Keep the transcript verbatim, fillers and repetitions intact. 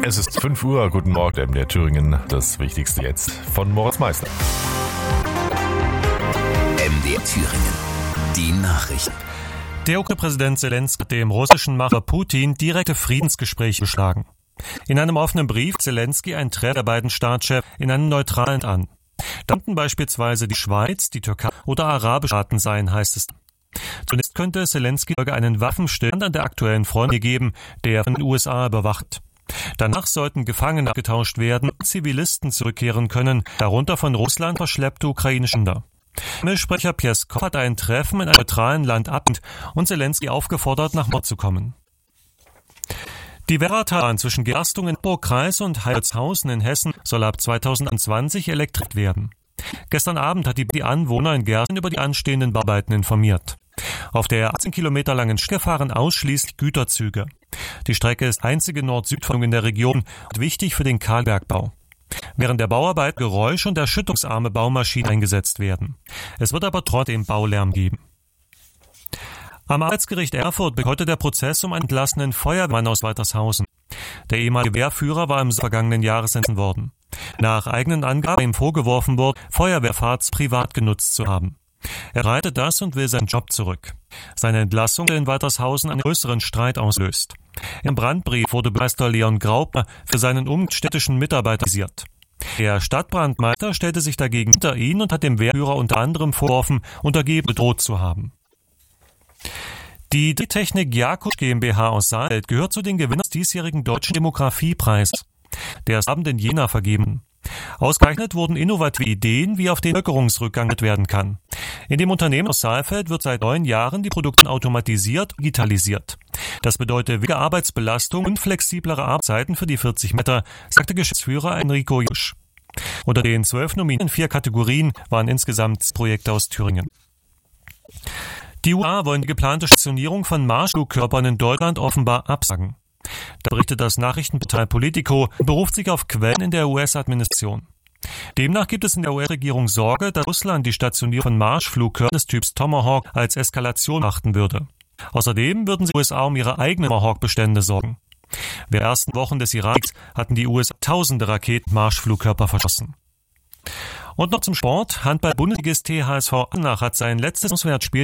Es ist fünf Uhr. Guten Morgen, M D R Thüringen. Das Wichtigste jetzt von Moritz Meister. M D R Thüringen. Die Nachrichten. Der Ukraine-Präsident Zelensky hat dem russischen Macher Putin direkte Friedensgespräche geschlagen. In einem offenen Brief Zelensky ein Treffen der beiden Staatschefs in einem neutralen an. Da könnten beispielsweise die Schweiz, die Türkei oder arabische Staaten sein, heißt es. Zunächst könnte Zelensky einen Waffenstillstand an der aktuellen Front geben, der von den U S A überwacht. Danach sollten Gefangene abgetauscht werden und Zivilisten zurückkehren können, darunter von Russland verschleppte ukrainische Kinder. Sprecher Peskov hat ein Treffen in einem neutralen Land abgelehnt und Zelensky aufgefordert, nach Moskau zu kommen. Die Werratalbahn zwischen Gerstungen in Burgkreis und Heilshausen in Hessen soll ab zweitausendzwanzig elektrifiziert werden. Gestern Abend hat die, die Anwohner in Gerstungen über die anstehenden Bauarbeiten informiert. Auf der achtzehn Kilometer langen Strecke fahren ausschließlich Güterzüge. Die Strecke ist einzige Nord-Süd-Verbindung in der Region und wichtig für den Kahlbergbau. Während der Bauarbeit Geräusch- und erschütterungsarme Baumaschinen eingesetzt werden. Es wird aber trotzdem Baulärm geben. Am Arbeitsgericht Erfurt beginnt heute der Prozess um einen entlassenen Feuerwehrmann aus Waltershausen. Der ehemalige Wehrführer war im vergangenen Jahres entlassen worden. Nach eigenen Angaben ihm vorgeworfen wurde, Feuerwehrfahrzeuge privat genutzt zu haben. Er reitet das und will seinen Job zurück. Seine Entlassung in Waltershausen einen größeren Streit auslöst. Im Brandbrief wurde Meister Leon Graupner für seinen umstädtischen Mitarbeiter kritisiert. Der Stadtbrandmeister stellte sich dagegen hinter ihn und hat dem Wehrführer unter anderem vorgeworfen, Untergebene bedroht zu haben. Die Drehtechnik Jakusch GmbH aus Saalfeld gehört zu den Gewinnern des diesjährigen Deutschen Demografiepreises. Der ist abend in Jena vergeben. Ausgezeichnet wurden innovative Ideen, wie auf den Bevölkerungsrückgang werden kann. In dem Unternehmen aus Saalfeld wird seit neun Jahren die Produktion automatisiert und digitalisiert. Das bedeutet weniger Arbeitsbelastung und flexiblere Arbeitszeiten für die vierzig Meter, sagte Geschäftsführer Enrico Jusch. Unter den zwölf Nominierten in vier Kategorien waren insgesamt Projekte aus Thüringen. Die U S A wollen die geplante Stationierung von Marschflugkörpern in Deutschland offenbar absagen. Da berichtet das Nachrichtenportal Politico und beruft sich auf Quellen in der U S-Administration. Demnach gibt es in der U S-Regierung Sorge, dass Russland die Stationierung von Marschflugkörpern des Typs Tomahawk als Eskalation achten würde. Außerdem würden die U S A um ihre eigenen Tomahawk-Bestände sorgen. Während der ersten Wochen des Iraks hatten die U S A tausende Raketen-Marschflugkörper verschossen. Und noch zum Sport. Handball-Bundesligist T H S V Annach hat sein letztes Auswärtsspiel